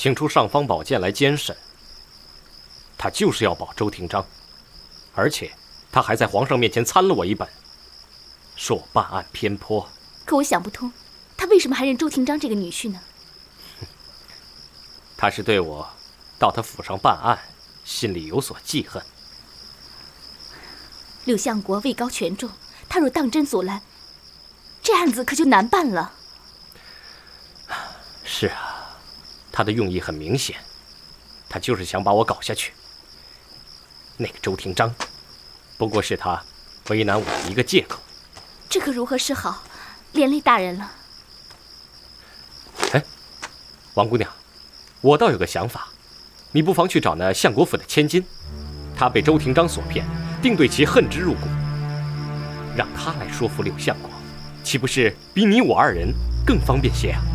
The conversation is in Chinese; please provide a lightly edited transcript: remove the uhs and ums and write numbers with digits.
请出尚方宝剑来监审。他就是要保周廷章，而且他还在皇上面前参了我一本，说我办案偏颇。 可我想不通，他为什么还认周廷章这个女婿呢？ 他是对我到他府上办案，心里有所记恨。 柳相国位高权重，他若当真阻拦，这案子可就难办了。 是啊，他的用意很明显，他就是想把我搞下去。那个周廷章，不过是他为难我的一个借口。 这可如何是好？连累大人了。 哎，王姑娘，我倒有个想法，你不妨去找那相国府的千金，他被周廷章所骗，定对其恨之入骨，让他来说服柳相国，岂不是比你我二人更方便些啊？